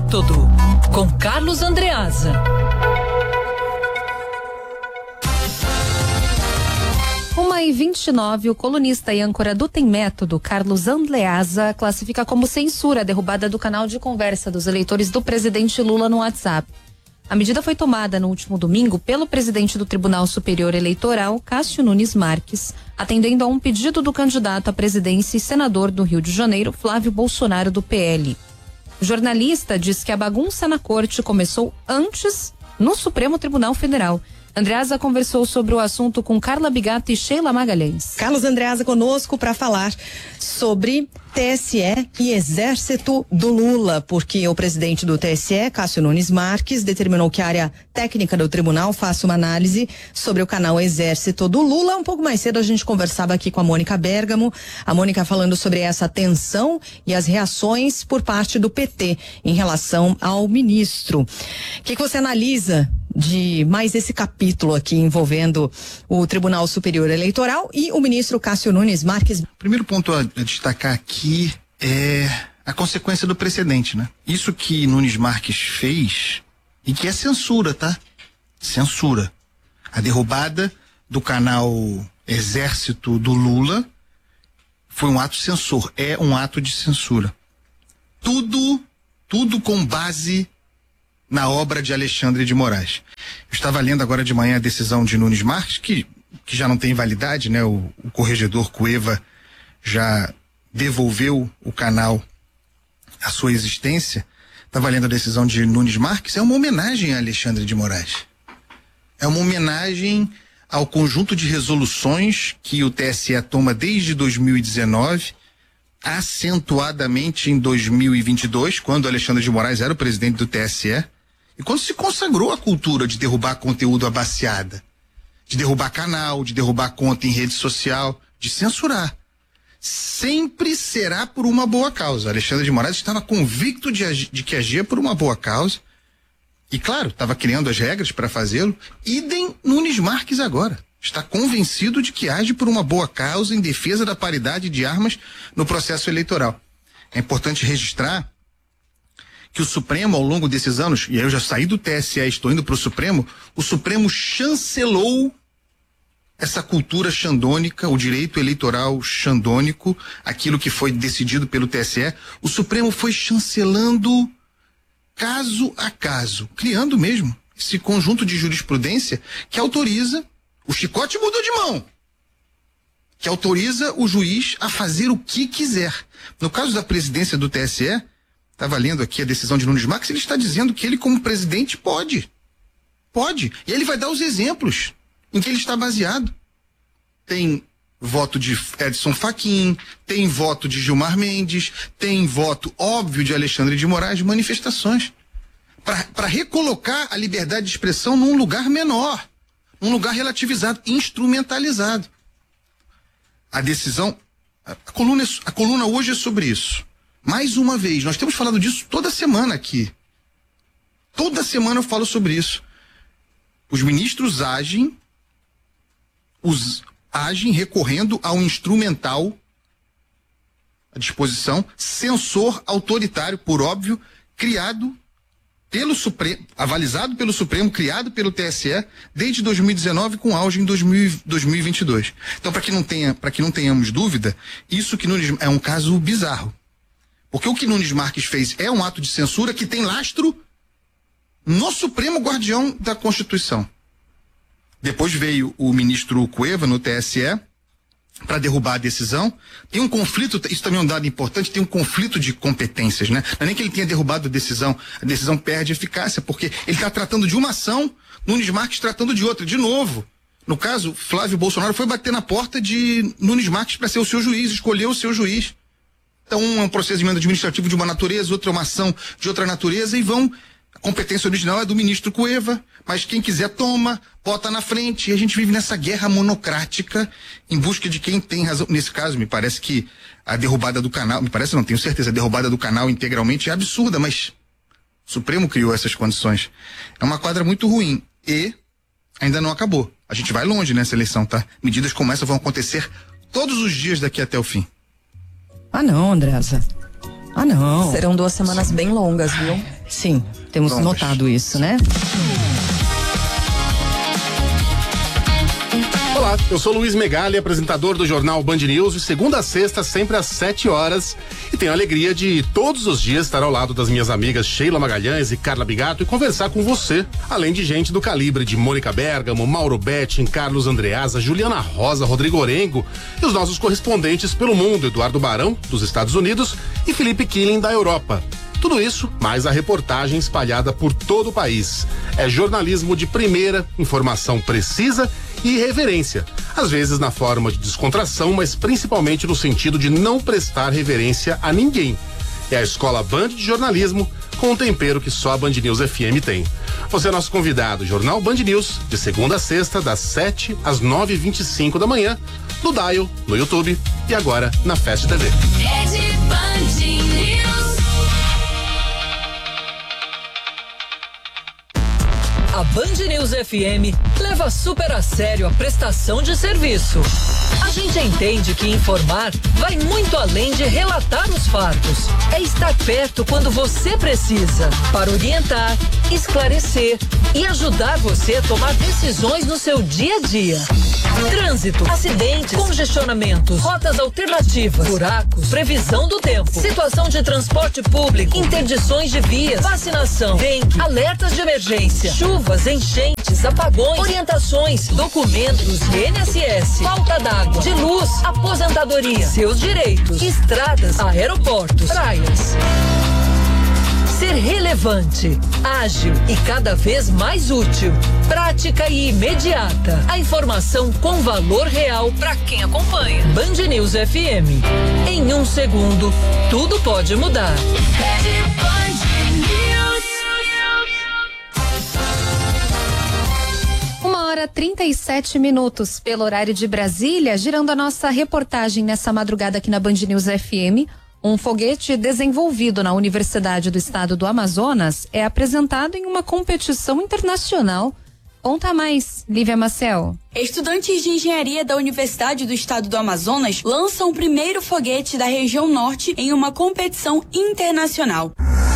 Método, com Carlos Andreasa. 1h29, o colunista e âncora do Tem Método, Carlos Andreasa, classifica como censura a derrubada do canal de conversa dos eleitores do presidente Lula no WhatsApp. A medida foi tomada no último domingo pelo presidente do Tribunal Superior Eleitoral, Cássio Nunes Marques, atendendo a um pedido do candidato à presidência e senador do Rio de Janeiro, Flávio Bolsonaro, do PL. O jornalista diz que a bagunça na corte começou antes no Supremo Tribunal Federal. Andreasa conversou sobre o assunto com Carla Bigato e Sheila Magalhães. Carlos Andreasa conosco para falar sobre TSE e Exército do Lula, porque o presidente do TSE, Cássio Nunes Marques, determinou que a área técnica do tribunal faça uma análise sobre o canal Exército do Lula. Um pouco mais cedo a gente conversava aqui com a Mônica Bergamo, a Mônica falando sobre essa tensão e as reações por parte do PT em relação ao ministro. O que você analisa de mais esse capítulo aqui envolvendo o Tribunal Superior Eleitoral e o ministro Cássio Nunes Marques? Primeiro ponto a destacar aqui é a consequência do precedente, né? Isso que Nunes Marques fez, e que é censura, tá? Censura. A derrubada do canal Exército do Lula foi um ato censor, é um ato de censura. Tudo com base na obra de Alexandre de Moraes. Eu estava lendo agora de manhã a decisão de Nunes Marques, que já não tem validade, né? O corregedor Cueva já devolveu o canal à sua existência. Estava lendo a decisão de Nunes Marques, é uma homenagem a Alexandre de Moraes. É uma homenagem ao conjunto de resoluções que o TSE toma desde 2019, acentuadamente em 2022, quando Alexandre de Moraes era o presidente do TSE, e quando se consagrou a cultura de derrubar conteúdo abaciada, de derrubar canal, de derrubar conta em rede social, de censurar. Sempre será por uma boa causa. Alexandre de Moraes estava convicto de que agia por uma boa causa, e claro, estava criando as regras para fazê-lo. Idem Nunes Marques agora. Está convencido de que age por uma boa causa em defesa da paridade de armas no processo eleitoral. É importante registrar que o Supremo, ao longo desses anos, e aí eu já saí do TSE e estou indo para o Supremo chancelou essa cultura xandônica, o direito eleitoral xandônico, aquilo que foi decidido pelo TSE. O Supremo foi chancelando caso a caso, criando mesmo esse conjunto de jurisprudência que autoriza, o chicote mudou de mão, que autoriza o juiz a fazer o que quiser. No caso da presidência do TSE, estava lendo aqui a decisão de Nunes Marques, ele está dizendo que ele, como presidente, pode. E ele vai dar os exemplos em que ele está baseado. Tem voto de Edson Fachin, tem voto de Gilmar Mendes, tem voto óbvio de Alexandre de Moraes, de manifestações. Para recolocar a liberdade de expressão num lugar menor, num lugar relativizado, instrumentalizado. A decisão, a coluna hoje é sobre isso. Mais uma vez, nós temos falado disso toda semana aqui. Toda semana eu falo sobre isso. Os ministros agem recorrendo ao instrumental, à disposição, censor autoritário, por óbvio, criado pelo Supremo, avalizado pelo Supremo, criado pelo TSE desde 2019, com auge em 2022. Então, para que não tenhamos dúvida, isso que é um caso bizarro. Porque o que Nunes Marques fez é um ato de censura que tem lastro no Supremo Guardião da Constituição. Depois veio o ministro Cueva no TSE para derrubar a decisão. Tem um conflito, isso também é um dado importante, tem um conflito de competências, né? Não é nem que ele tenha derrubado a decisão perde eficácia, porque ele está tratando de uma ação, Nunes Marques tratando de outra, de novo. No caso, Flávio Bolsonaro foi bater na porta de Nunes Marques para ser o seu juiz, escolheu o seu juiz. Então, um é um procedimento administrativo de uma natureza, outro é uma ação de outra natureza, e a competência original é do ministro Cueva, mas quem quiser toma, bota na frente, e a gente vive nessa guerra monocrática em busca de quem tem razão. Nesse caso, me parece que a derrubada do canal, não tenho certeza, a derrubada do canal integralmente é absurda, mas o Supremo criou essas condições. É uma quadra muito ruim e ainda não acabou. A gente vai longe nessa eleição, tá? Medidas como essa vão acontecer todos os dias daqui até o fim. Ah, não, Andreasa. Ah, não. Serão 2 semanas bem longas, viu? Sim, temos notado isso, né? Olá, eu sou Luiz Megali, apresentador do jornal Band News, de segunda a sexta, sempre às 7 horas. E tenho a alegria de todos os dias estar ao lado das minhas amigas Sheila Magalhães e Carla Bigato e conversar com você, além de gente do calibre de Mônica Bergamo, Mauro Betting, Carlos Andreasa, Juliana Rosa, Rodrigo Orengo e os nossos correspondentes pelo mundo, Eduardo Barão, dos Estados Unidos, e Felipe Killing, da Europa. Tudo isso, mais a reportagem espalhada por todo o país. É jornalismo de primeira, informação precisa e irreverência. Às vezes na forma de descontração, mas principalmente no sentido de não prestar reverência a ninguém. É a Escola Band de Jornalismo, com um tempero que só a Band News FM tem. Você é nosso convidado, Jornal Band News, de segunda a sexta, das 7 às 9h25 da manhã, no Dial, no YouTube e agora na Fast TV. A Band News FM leva super a sério a prestação de serviço. A gente entende que informar vai muito além de relatar os fatos. É estar perto quando você precisa, para orientar, esclarecer e ajudar você a tomar decisões no seu dia a dia. Trânsito, acidentes, congestionamentos, rotas alternativas, buracos, previsão do tempo, situação de transporte público, interdições de vias, vacinação, dengue, alertas de emergência, chuvas, enchentes, apagões, orientações, documentos, INSS, falta d'água, de luz, aposentadoria, seus direitos, estradas, aeroportos, praias. Ser relevante, ágil e cada vez mais útil, prática e imediata. A informação com valor real para quem acompanha. Band News FM. Em um segundo, tudo pode mudar. 1h37 pelo horário de Brasília, girando a nossa reportagem nessa madrugada aqui na Band News FM. Um foguete desenvolvido na Universidade do Estado do Amazonas é apresentado em uma competição internacional. Conta mais, Lívia Maciel. Estudantes de engenharia da Universidade do Estado do Amazonas lançam o primeiro foguete da região norte em uma competição internacional.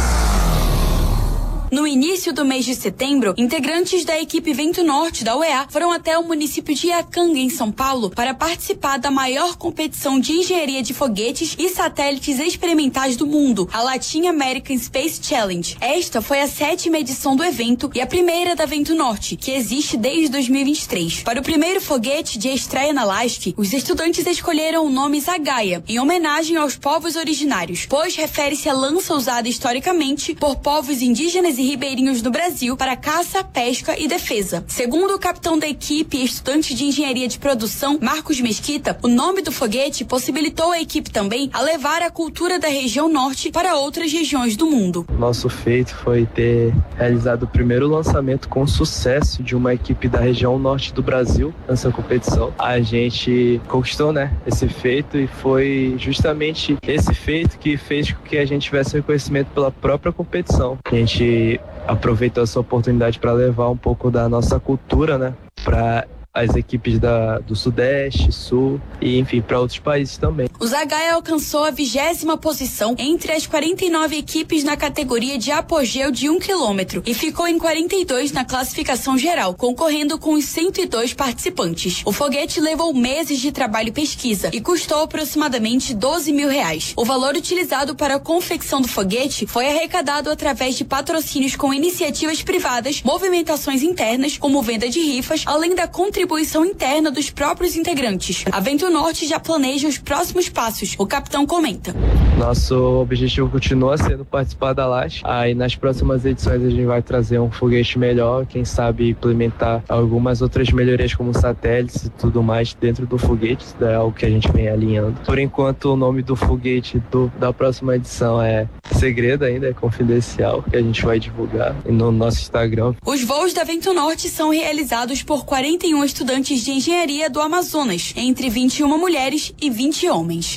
No início do mês de setembro, integrantes da equipe Vento Norte da UEA foram até o município de Iacanga, em São Paulo, para participar da maior competição de engenharia de foguetes e satélites experimentais do mundo, a Latin American Space Challenge. Esta foi a 7ª edição do evento e a primeira da Vento Norte, que existe desde 2023. Para o primeiro foguete de estreia na LASC, os estudantes escolheram o nome Zagaia, em homenagem aos povos originários, pois refere-se à lança usada historicamente por povos indígenas e ribeirinhos do Brasil para caça, pesca e defesa. Segundo o capitão da equipe e estudante de engenharia de produção, Marcos Mesquita, o nome do foguete possibilitou a equipe também a levar a cultura da região norte para outras regiões do mundo. Nosso feito foi ter realizado o primeiro lançamento com sucesso de uma equipe da região norte do Brasil nessa competição. A gente conquistou, esse feito, e foi justamente esse feito que fez com que a gente tivesse reconhecimento pela própria competição. A gente aproveitou essa oportunidade para levar um pouco da nossa cultura, para as equipes do Sudeste, Sul e, enfim, para outros países também. O Zagaia alcançou a 20ª posição entre as 49 equipes na categoria de apogeu de 1 km e ficou em 42 na classificação geral, concorrendo com os 102 participantes. O foguete levou meses de trabalho e pesquisa e custou aproximadamente R$12 mil. O valor utilizado para a confecção do foguete foi arrecadado através de patrocínios com iniciativas privadas, movimentações internas, como venda de rifas, além da contribuição interna dos próprios integrantes. A Vento Norte já planeja os próximos passos. O capitão comenta. Nosso objetivo continua sendo participar da LASC. Aí nas próximas edições a gente vai trazer um foguete melhor, quem sabe implementar algumas outras melhorias como satélites e tudo mais dentro do foguete. Isso é algo que a gente vem alinhando. Por enquanto o nome do foguete da próxima edição é segredo ainda, é confidencial, que a gente vai divulgar no nosso Instagram. Os voos da Vento Norte são realizados por 41 estudantes de engenharia do Amazonas, entre 21 mulheres e 20 homens.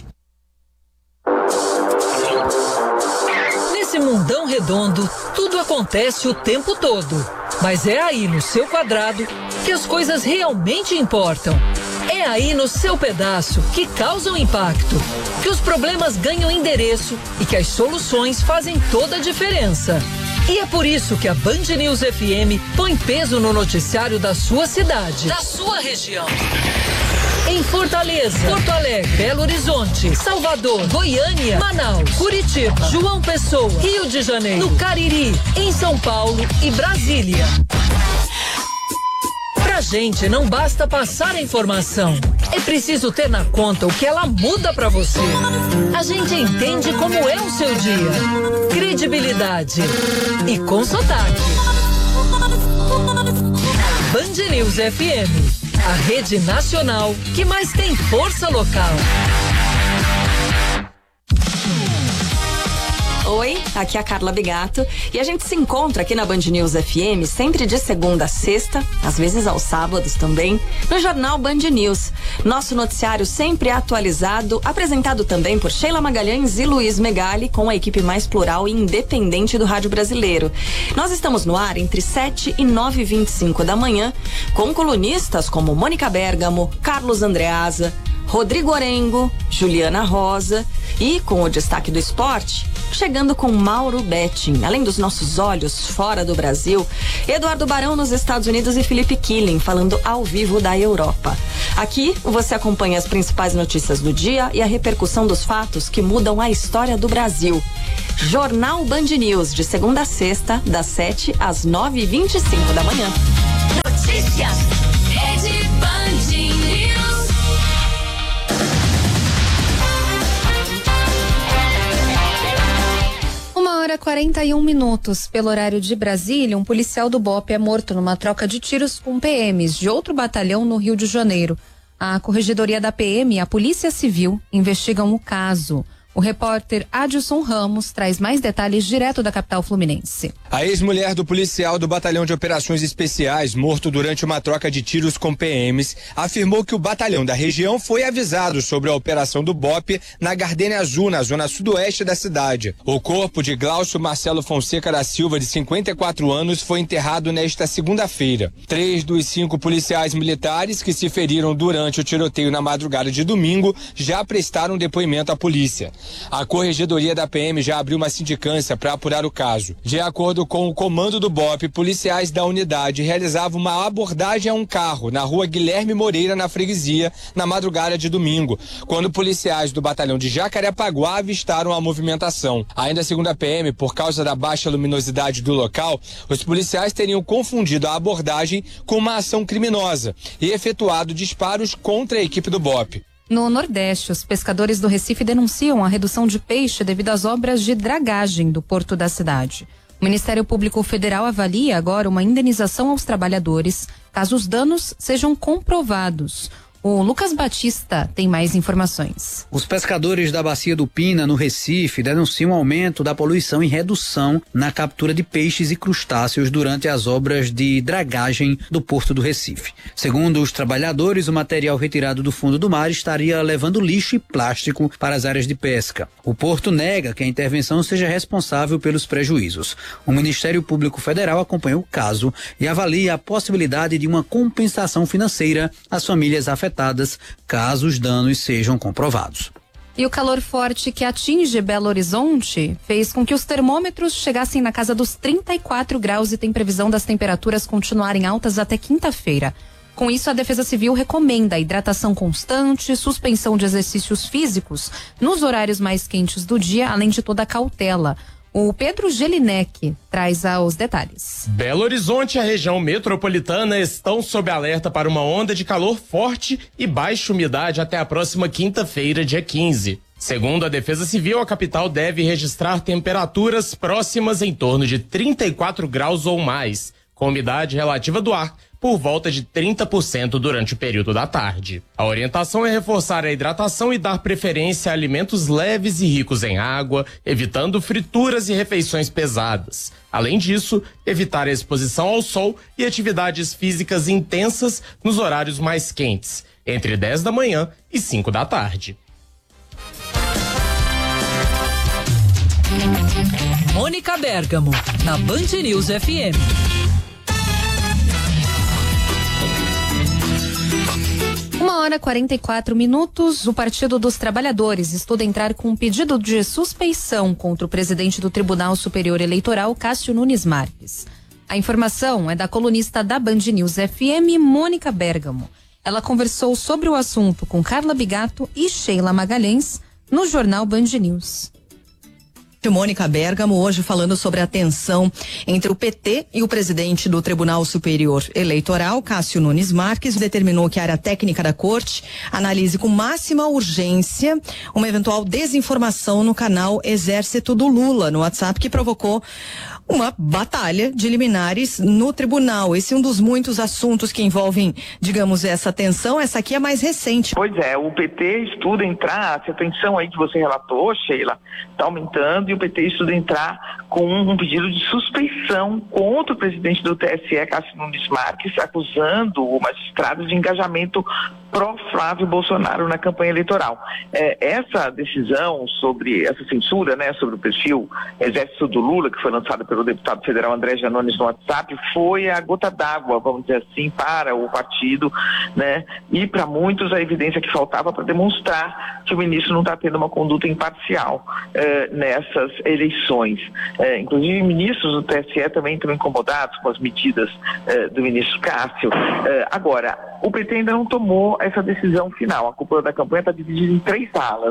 Nesse mundão redondo, tudo acontece o tempo todo. Mas é aí no seu quadrado que as coisas realmente importam. É aí no seu pedaço que causam impacto, que os problemas ganham endereço e que as soluções fazem toda a diferença. E é por isso que a Band News FM põe peso no noticiário da sua cidade, da sua região. Em Fortaleza, Porto Alegre, Belo Horizonte, Salvador, Goiânia, Manaus, Curitiba, João Pessoa, Rio de Janeiro, no Cariri, em São Paulo e Brasília. Pra gente não basta passar a informação, é preciso ter na conta o que ela muda pra você. A gente entende como é o seu dia. Credibilidade e com sotaque. Band News FM. A rede nacional que mais tem força local. Oi, aqui é a Carla Bigato e a gente se encontra aqui na Band News FM sempre de segunda a sexta, às vezes aos sábados também, no jornal Band News. Nosso noticiário sempre atualizado, apresentado também por Sheila Magalhães e Luiz Megali, com a equipe mais plural e independente do rádio brasileiro. Nós estamos no ar entre 7 e 9h25 da manhã, com colunistas como Mônica Bergamo, Carlos Andreasa, Rodrigo Orengo, Juliana Rosa e, com o destaque do esporte, chegando com Mauro Betting, além dos nossos olhos fora do Brasil, Eduardo Barão nos Estados Unidos e Felipe Killing falando ao vivo da Europa. Aqui você acompanha as principais notícias do dia e a repercussão dos fatos que mudam a história do Brasil. Jornal Band News, de segunda a sexta, das 7 às 9h25 da manhã. Notícias, Rede Band News. 1h41 minutos. Pelo horário de Brasília, um policial do BOPE é morto numa troca de tiros com PMs de outro batalhão no Rio de Janeiro. A Corregedoria da PM e a Polícia Civil investigam o caso. O repórter Adilson Ramos traz mais detalhes direto da capital fluminense. A ex-mulher do policial do Batalhão de Operações Especiais, morto durante uma troca de tiros com PMs, afirmou que o batalhão da região foi avisado sobre a operação do BOPE na Gardênia Azul, na zona sudoeste da cidade. O corpo de Glaucio Marcelo Fonseca da Silva, de 54 anos, foi enterrado nesta segunda-feira. 3 dos 5 policiais militares que se feriram durante o tiroteio na madrugada de domingo já prestaram depoimento à polícia. A Corregedoria da PM já abriu uma sindicância para apurar o caso. De acordo com o comando do BOPE, policiais da unidade realizavam uma abordagem a um carro na rua Guilherme Moreira, na freguesia, na madrugada de domingo, quando policiais do batalhão de Jacarepaguá avistaram a movimentação. Ainda segundo a PM, por causa da baixa luminosidade do local, os policiais teriam confundido a abordagem com uma ação criminosa e efetuado disparos contra a equipe do BOPE. No Nordeste, os pescadores do Recife denunciam a redução de peixe devido às obras de dragagem do porto da cidade. O Ministério Público Federal avalia agora uma indenização aos trabalhadores, caso os danos sejam comprovados. O Lucas Batista tem mais informações. Os pescadores da Bacia do Pina, no Recife, denunciam aumento da poluição e redução na captura de peixes e crustáceos durante as obras de dragagem do Porto do Recife. Segundo os trabalhadores, o material retirado do fundo do mar estaria levando lixo e plástico para as áreas de pesca. O Porto nega que a intervenção seja responsável pelos prejuízos. O Ministério Público Federal acompanhou o caso e avalia a possibilidade de uma compensação financeira às famílias afetadas caso os danos sejam comprovados. E o calor forte que atinge Belo Horizonte fez com que os termômetros chegassem na casa dos 34 graus e tem previsão das temperaturas continuarem altas até quinta-feira. Com isso, a Defesa Civil recomenda a hidratação constante, suspensão de exercícios físicos nos horários mais quentes do dia, além de toda a cautela. O Pedro Gelinek traz os detalhes. Belo Horizonte e a região metropolitana estão sob alerta para uma onda de calor forte e baixa umidade até a próxima quinta-feira, dia 15. Segundo a Defesa Civil, a capital deve registrar temperaturas próximas em torno de 34 graus ou mais, com umidade relativa do ar por volta de 30% durante o período da tarde. A orientação é reforçar a hidratação e dar preferência a alimentos leves e ricos em água, evitando frituras e refeições pesadas. Além disso, evitar a exposição ao sol e atividades físicas intensas nos horários mais quentes, entre 10 da manhã e 5 da tarde. Mônica Bergamo, na Band News FM. 1h44. O Partido dos Trabalhadores estuda entrar com um pedido de suspeição contra o presidente do Tribunal Superior Eleitoral, Cássio Nunes Marques. A informação é da colunista da Band News FM, Mônica Bergamo. Ela conversou sobre o assunto com Carla Bigato e Sheila Magalhães no jornal Band News. Mônica Bergamo hoje falando sobre a tensão entre o PT e o presidente do Tribunal Superior Eleitoral, Cássio Nunes Marques, determinou que a área técnica da corte analise com máxima urgência uma eventual desinformação no canal Exército do Lula no WhatsApp, que provocou uma batalha de liminares no tribunal. Esse é um dos muitos assuntos que envolvem, digamos, essa tensão. Essa aqui é mais recente. Pois é, o PT estuda entrar, essa tensão aí que você relatou, Sheila, está aumentando, e o PT estuda entrar com um pedido de suspeição contra o presidente do TSE, Cássio Nunes Marques, acusando o magistrado de engajamento pró-Flávio Bolsonaro na campanha eleitoral. Essa decisão sobre essa censura, né, sobre o perfil Exército do Lula, que foi lançada pelo deputado federal André Janones no WhatsApp, foi a gota d'água, vamos dizer assim, para o partido, né, e para muitos a evidência que faltava para demonstrar que o ministro não está tendo uma conduta imparcial nessas eleições. Inclusive ministros do TSE também estão incomodados com as medidas do ministro Cássio. Agora, o PT ainda não tomou essa decisão final. A cúpula da campanha está dividida em 3 alas,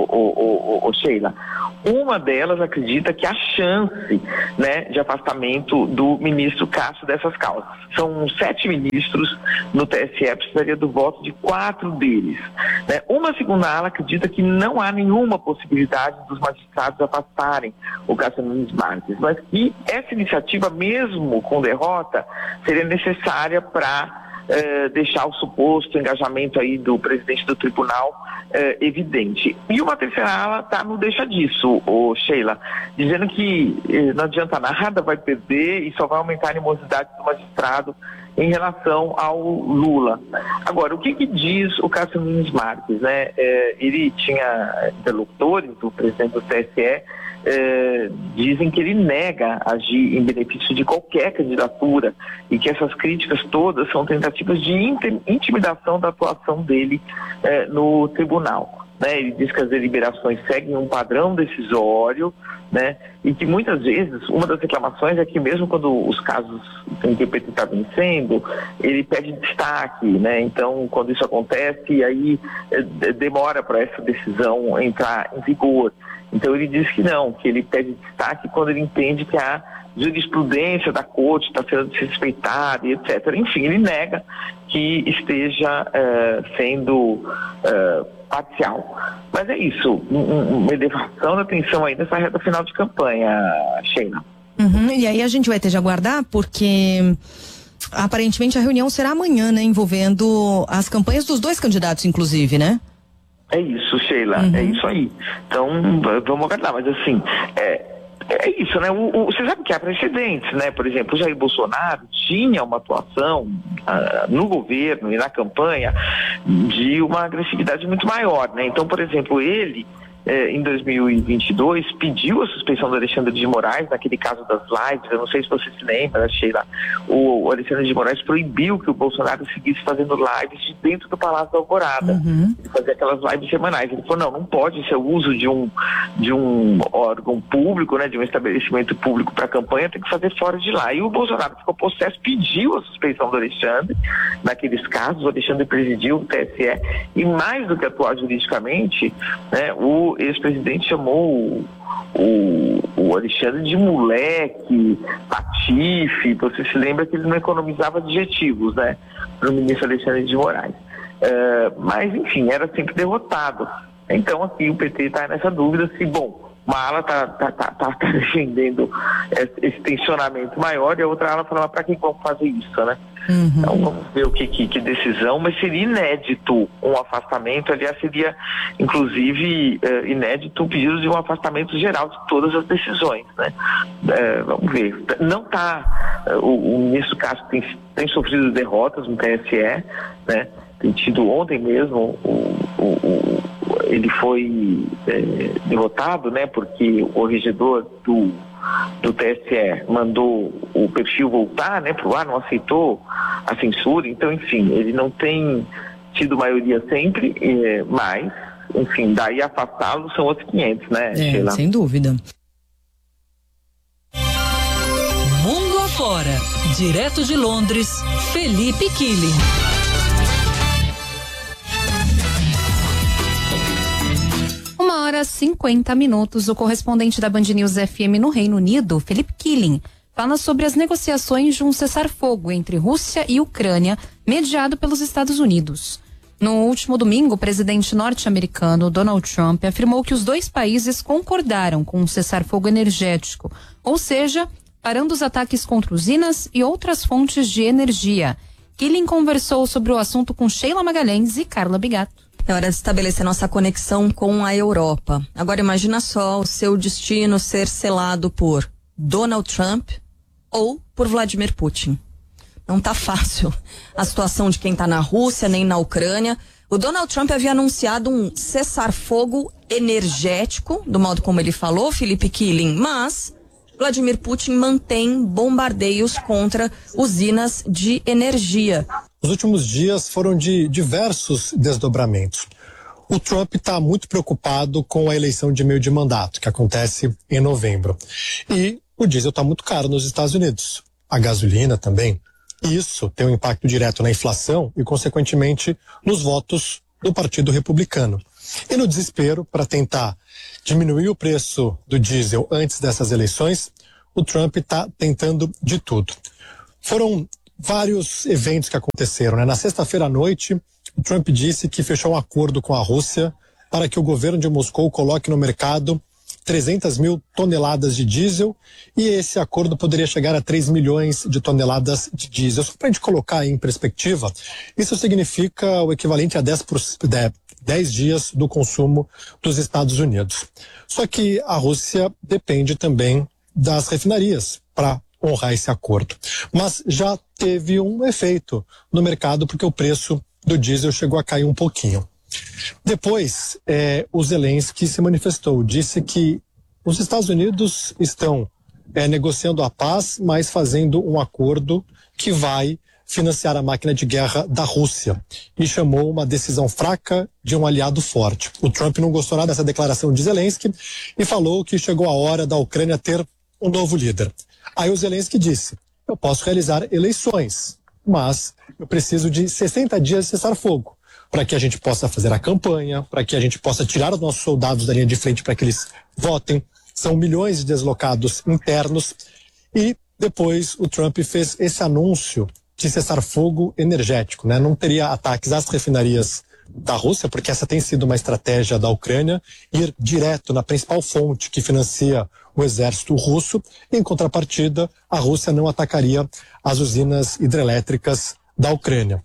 Sheila. Uma delas acredita que há chance, né, de afastamento do ministro Cássio dessas causas. São 7 ministros no TSE, precisaria do voto de 4 deles. Né? Uma segunda ala acredita que não há nenhuma possibilidade dos magistrados afastarem o Cássio Nunes Marques, mas que essa iniciativa, mesmo com derrota, seria necessária para deixar o suposto engajamento aí do presidente do tribunal evidente. E uma terceira ala está no deixa disso, Sheila, dizendo que não adianta nada, vai perder e só vai aumentar a animosidade do magistrado em relação ao Lula. Agora, o que diz o Cássio Nunes Marques, né? Ele tinha interlocutores do presidente do TSE, dizem que ele nega agir em benefício de qualquer candidatura e que essas críticas todas são tentativas de intimidação da atuação dele no tribunal. Né? Ele diz que as deliberações seguem um padrão decisório, né? E que muitas vezes uma das reclamações é que mesmo quando os casos em que o PT está vencendo, ele pede destaque, né? Então, quando isso acontece, aí demora para essa decisão entrar em vigor. Então ele diz que não, que ele pede destaque quando ele entende que a jurisprudência da corte está sendo desrespeitada e etc. Enfim, ele nega que esteja sendo parcial. Mas é isso, uma elevação da tensão aí nessa reta final de campanha, Sheila. E aí a gente vai ter de aguardar, porque aparentemente a reunião será amanhã, né, envolvendo as campanhas dos 2 candidatos, inclusive, né? É isso, Sheila, é isso aí. Então, vamos aguardar, mas assim, é isso, né? Você sabe que há precedentes, né? Por exemplo, o Jair Bolsonaro tinha uma atuação no governo e na campanha de uma agressividade muito maior, né? Então, por exemplo, ele em 2022 pediu a suspeição do Alexandre de Moraes naquele caso das lives. Eu não sei se você se lembra, Sheila, o Alexandre de Moraes proibiu que o Bolsonaro seguisse fazendo lives de dentro do Palácio da Alvorada. Ele fazia aquelas lives semanais. Ele falou, não pode ser o uso de um órgão público, né, de um estabelecimento público para a campanha, tem que fazer fora de lá. E o Bolsonaro ficou possesso, pediu a suspeição do Alexandre naqueles casos. O Alexandre presidiu o TSE e, mais do que atuar juridicamente, né, o ex-presidente chamou o Alexandre de moleque, patife. Você se lembra que ele não economizava adjetivos, né, para o ministro Alexandre de Moraes. Mas, enfim, era sempre derrotado. Então, aqui o PT está nessa dúvida se, bom, uma ala tá defendendo esse tensionamento maior e a outra ala fala, para que vamos fazer isso, né? Então vamos ver o que decisão, mas seria inédito um afastamento. Aliás, seria inclusive inédito o pedido de um afastamento geral de todas as decisões, né? Vamos ver. Não tá, o ministro Cássio tem sofrido derrotas no TSE, né? Tem tido ontem mesmo ele foi derrotado, né? Porque o regedor do TSE mandou o perfil voltar, né, pro ar, não aceitou a censura. Então, enfim, ele não tem tido maioria sempre, mas, enfim, daí afastá-lo são outros 500, né, Sheila? Sem dúvida. Mundo afora, direto de Londres, Felipe Killing. Uma hora e 50 minutos, o correspondente da Band News FM no Reino Unido, Felipe Killing, fala sobre as negociações de um cessar-fogo entre Rússia e Ucrânia, mediado pelos Estados Unidos. No último domingo, o presidente norte-americano Donald Trump afirmou que os dois países concordaram com um cessar-fogo energético, ou seja, parando os ataques contra usinas e outras fontes de energia. Killing conversou sobre o assunto com Sheila Magalhães e Carla Bigato. É hora de estabelecer nossa conexão com a Europa. Agora imagina só o seu destino ser selado por Donald Trump ou por Vladimir Putin. Não tá fácil a situação de quem tá na Rússia nem na Ucrânia. O Donald Trump havia anunciado um cessar-fogo energético, do modo como ele falou, Felipe Killing, mas Vladimir Putin mantém bombardeios contra usinas de energia. Os últimos dias foram de diversos desdobramentos. O Trump está muito preocupado com a eleição de meio de mandato, que acontece em novembro. E o diesel está muito caro nos Estados Unidos. A gasolina também. Isso tem um impacto direto na inflação e, consequentemente, nos votos do Partido Republicano. E no desespero, para tentar diminuir o preço do diesel antes dessas eleições, o Trump está tentando de tudo. Foram vários eventos que aconteceram, né? Na sexta-feira à noite, o Trump disse que fechou um acordo com a Rússia para que o governo de Moscou coloque no mercado 300 mil toneladas de diesel, e esse acordo poderia chegar a 3 milhões de toneladas de diesel. Só para a gente colocar aí em perspectiva, isso significa o equivalente a 10 dias do consumo dos Estados Unidos. Só que a Rússia depende também das refinarias para honrar esse acordo. Mas já teve um efeito no mercado, porque o preço do diesel chegou a cair um pouquinho. Depois, o Zelensky se manifestou, disse que os Estados Unidos estão negociando a paz, mas fazendo um acordo que vai financiar a máquina de guerra da Rússia, e chamou uma decisão fraca de um aliado forte. O Trump não gostou nada dessa declaração de Zelensky e falou que chegou a hora da Ucrânia ter um novo líder. Aí o Zelensky disse: eu posso realizar eleições, mas eu preciso de 60 dias de cessar-fogo, para que a gente possa fazer a campanha, para que a gente possa tirar os nossos soldados da linha de frente para que eles votem. São milhões de deslocados internos. E depois o Trump fez esse anúncio de cessar-fogo energético, né? Não teria ataques às refinarias da Rússia, porque essa tem sido uma estratégia da Ucrânia, ir direto na principal fonte que financia o exército russo. Em contrapartida, a Rússia não atacaria as usinas hidrelétricas da Ucrânia.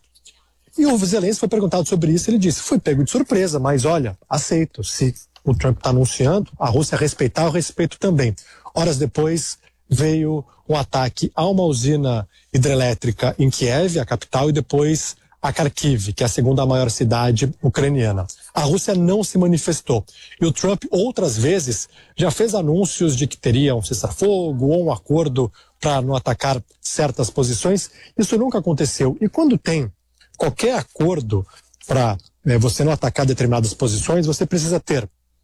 E o Zelensky foi perguntado sobre isso, ele disse: fui pego de surpresa, mas olha, aceito. Se o Trump está anunciando, a Rússia respeitar, eu respeito também. Horas depois, veio um ataque a uma usina hidrelétrica em Kiev, a capital, e depois a Kharkiv, que é a segunda maior cidade ucraniana. A Rússia não se manifestou. E o Trump, outras vezes, já fez anúncios de que teria um cessar-fogo ou um acordo para não atacar certas posições. Isso nunca aconteceu. E quando tem qualquer acordo para você não atacar determinadas posições, você precisa ter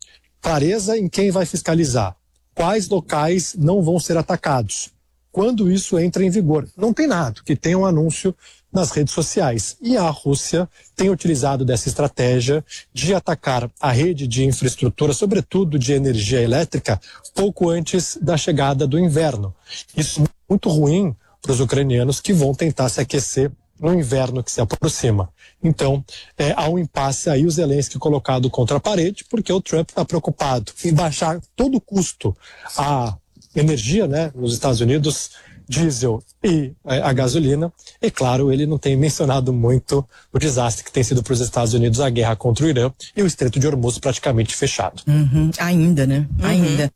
clareza em quem vai fiscalizar, quais locais não vão ser atacados, quando isso entra em vigor. Não tem nada, que tem um anúncio nas redes sociais. E a Rússia tem utilizado dessa estratégia de atacar a rede de infraestrutura, sobretudo de energia elétrica, pouco antes da chegada do inverno. Isso é muito ruim para os ucranianos que vão tentar se aquecer no inverno que se aproxima. Então, há um impasse aí, o Zelensky colocado contra a parede, porque o Trump está preocupado em baixar todo o custo a energia, né, nos Estados Unidos, diesel e a gasolina. E claro, ele não tem mencionado muito o desastre que tem sido para os Estados Unidos a guerra contra o Irã e o Estreito de Hormuz praticamente fechado. Ainda, né? Ainda.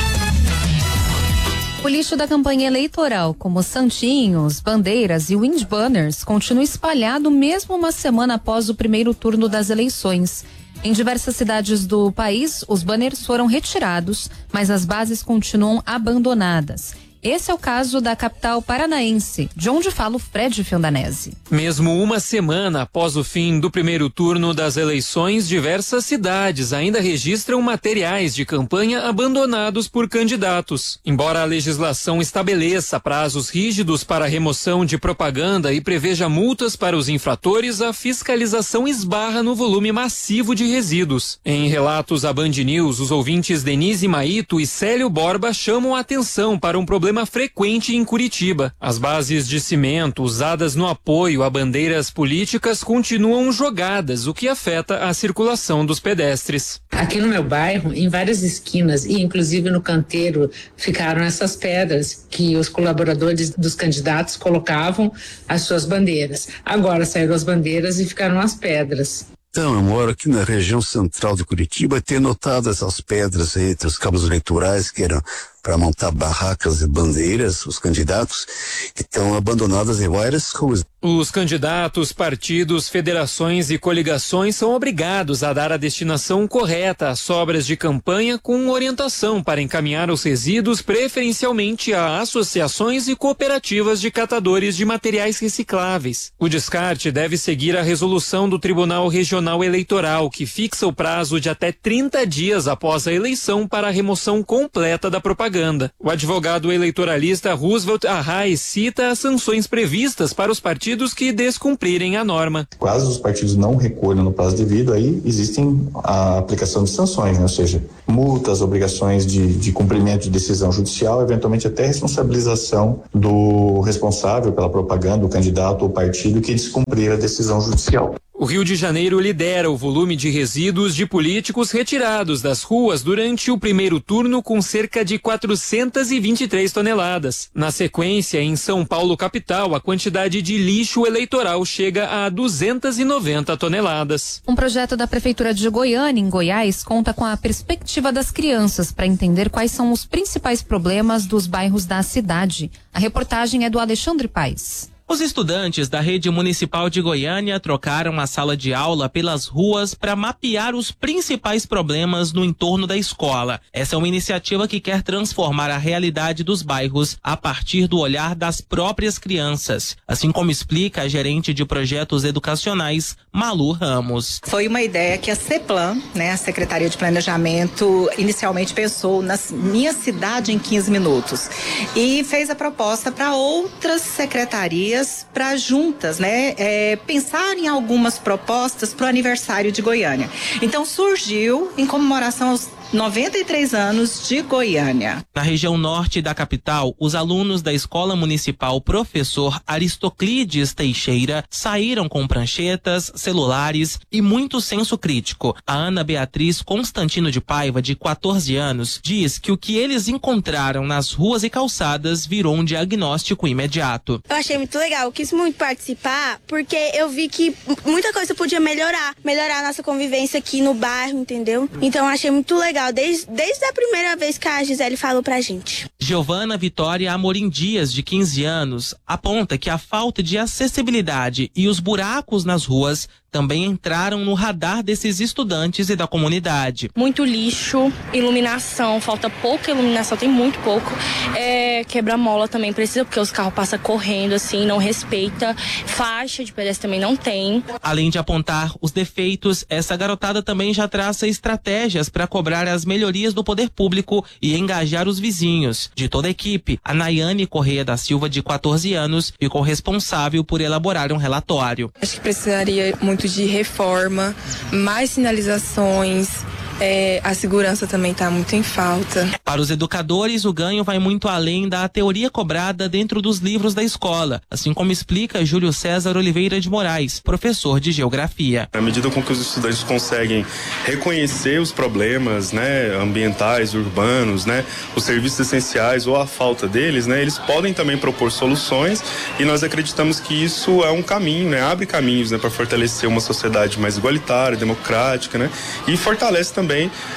O lixo da campanha eleitoral, como santinhos, bandeiras e windbanners, continua espalhado mesmo uma semana após o primeiro turno das eleições. Em diversas cidades do país, os banners foram retirados, mas as bases continuam abandonadas. Esse é o caso da capital paranaense, de onde fala o Fred Fiondanese. Mesmo uma semana após o fim do primeiro turno das eleições, diversas cidades ainda registram materiais de campanha abandonados por candidatos. Embora a legislação estabeleça prazos rígidos para a remoção de propaganda e preveja multas para os infratores, a fiscalização esbarra no volume massivo de resíduos. Em relatos à Band News, os ouvintes Denise Maito e Célio Borba chamam a atenção para um problema frequente em Curitiba. As bases de cimento usadas no apoio a bandeiras políticas continuam jogadas, o que afeta a circulação dos pedestres. Aqui no meu bairro, em várias esquinas e inclusive no canteiro, ficaram essas pedras que os colaboradores dos candidatos colocavam as suas bandeiras. Agora saíram as bandeiras e ficaram as pedras. Então, eu moro aqui na região central de Curitiba e tenho notado essas pedras aí entre os cabos eleitorais que eram para montar barracas e bandeiras, os candidatos, que estão abandonadas em várias ruas. Os candidatos, partidos, federações e coligações são obrigados a dar a destinação correta às sobras de campanha com orientação para encaminhar os resíduos preferencialmente a associações e cooperativas de catadores de materiais recicláveis. O descarte deve seguir a resolução do Tribunal Regional Eleitoral, que fixa o prazo de até 30 dias após a eleição para a remoção completa da propaganda. O advogado eleitoralista Roosevelt Arraes cita as sanções previstas para os partidos que descumprirem a norma. Caso os partidos não recolham no prazo devido, aí existem a aplicação de sanções, né? Ou seja, multas, obrigações de cumprimento de decisão judicial, eventualmente até responsabilização do responsável pela propaganda, o candidato ou partido que descumprir a decisão judicial. O Rio de Janeiro lidera o volume de resíduos de políticos retirados das ruas durante o primeiro turno, com cerca de 423 toneladas. Na sequência, em São Paulo capital, a quantidade de lixo eleitoral chega a 290 toneladas. Um projeto da Prefeitura de Goiânia, em Goiás, conta com a perspectiva das crianças para entender quais são os principais problemas dos bairros da cidade. A reportagem é do Alexandre Paes. Os estudantes da rede municipal de Goiânia trocaram a sala de aula pelas ruas para mapear os principais problemas no entorno da escola. Essa é uma iniciativa que quer transformar a realidade dos bairros a partir do olhar das próprias crianças, assim como explica a gerente de projetos educacionais, Malu Ramos. Foi uma ideia que a CEPLAN, a Secretaria de Planejamento, inicialmente pensou na minha cidade em 15 minutos e fez a proposta para outras secretarias para juntas, pensar em algumas propostas para o aniversário de Goiânia. Então surgiu em comemoração aos 93 anos de Goiânia. Na região norte da capital, os alunos da Escola Municipal Professor Aristoclides Teixeira saíram com pranchetas, celulares e muito senso crítico. A Ana Beatriz Constantino de Paiva, de 14 anos, diz que o que eles encontraram nas ruas e calçadas virou um diagnóstico imediato. Eu achei muito legal, eu quis muito participar porque eu vi que muita coisa podia melhorar a nossa convivência aqui no bairro, entendeu? Então eu achei muito legal. Desde a primeira vez que a Gisele falou pra gente. Giovana Vitória Amorim Dias, de 15 anos, aponta que a falta de acessibilidade e os buracos nas ruas também entraram no radar desses estudantes e da comunidade. Muito lixo, iluminação, falta pouca iluminação, tem muito pouco. Quebra-mola também precisa, porque os carros passam correndo assim, não respeita. Faixa de pedestre também não tem. Além de apontar os defeitos, essa garotada também já traça estratégias para cobrar as melhorias do poder público e engajar os vizinhos. De toda a equipe, a Nayane Correia da Silva, de 14 anos, ficou responsável por elaborar um relatório. Acho que precisaria muito de reforma, mais sinalizações, a segurança também está muito em falta. Para os educadores, o ganho vai muito além da teoria cobrada dentro dos livros da escola, assim como explica Júlio César Oliveira de Moraes, professor de geografia. À medida com que os estudantes conseguem reconhecer os problemas, ambientais, urbanos, os serviços essenciais ou a falta deles, eles podem também propor soluções, e nós acreditamos que isso é um caminho, abre caminhos, para fortalecer uma sociedade mais igualitária, democrática, e fortalece também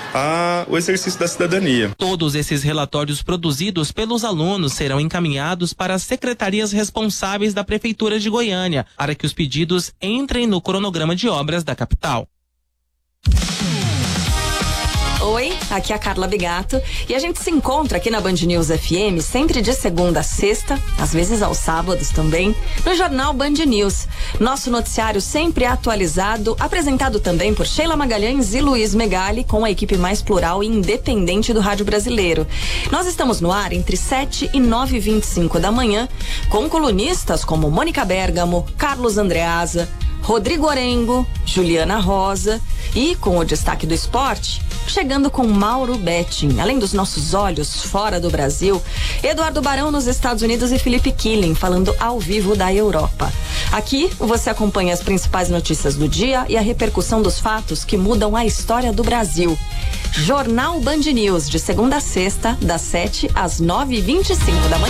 o exercício da cidadania. Todos esses relatórios produzidos pelos alunos serão encaminhados para as secretarias responsáveis da Prefeitura de Goiânia, para que os pedidos entrem no cronograma de obras da capital. Oi, aqui é a Carla Bigato e a gente se encontra aqui na Band News FM sempre de segunda a sexta, às vezes aos sábados também, no Jornal Band News. Nosso noticiário sempre atualizado, apresentado também por Sheila Magalhães e Luiz Megali, com a equipe mais plural e independente do rádio brasileiro. Nós estamos no ar entre 7 e 9h25 da manhã, com colunistas como Mônica Bergamo, Carlos Andreasa, Rodrigo Orengo, Juliana Rosa e, com o destaque do esporte, chegando com Mauro Betting. Além dos nossos olhos fora do Brasil, Eduardo Barão nos Estados Unidos e Felipe Killing falando ao vivo da Europa. Aqui você acompanha as principais notícias do dia e a repercussão dos fatos que mudam a história do Brasil. Jornal Band News, de segunda a sexta, das 7 às 9h25 da manhã.